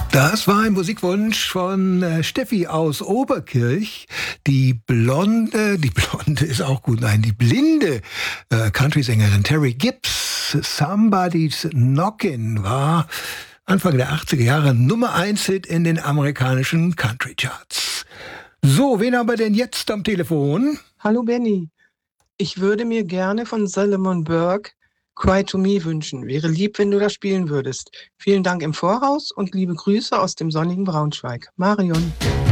Das war ein Musikwunsch von Steffi aus Oberkirch. Die blonde ist auch gut, nein, die blinde Country-Sängerin Terry Gibbs. Somebody's Knockin' war Anfang der 80er Jahre Nummer 1 Hit in den amerikanischen Country-Charts. So, wen haben wir denn jetzt am Telefon? Hallo Benny, ich würde mir gerne von Solomon Burke Cry to Me wünschen. Wäre lieb, wenn du das spielen würdest. Vielen Dank im Voraus und liebe Grüße aus dem sonnigen Braunschweig. Marion.